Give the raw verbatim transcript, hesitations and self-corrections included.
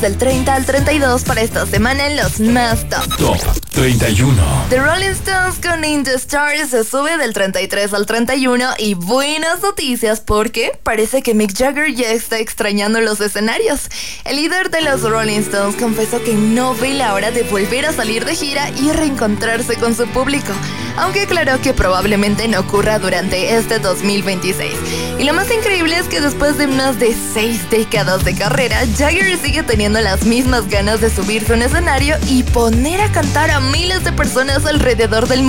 Del treinta al treinta y dos para esta semana en los más top. Top treinta y uno. The Rolling Stones con In the Stars se sube del treinta y tres al treinta y uno y buenas noticias porque parece que Mick Jagger ya está extrañando los escenarios. El líder de los Rolling Stones confesó que no ve la hora de volver a salir de gira y reencontrarse con su público, aunque aclaró que probablemente no ocurra durante este dos mil veintiséis. Y lo más increíble es que después de más de seis décadas de carrera, Jagger sigue teniendo las mismas ganas de subirse a un escenario y poner a cantar a miles de personas alrededor del mundo.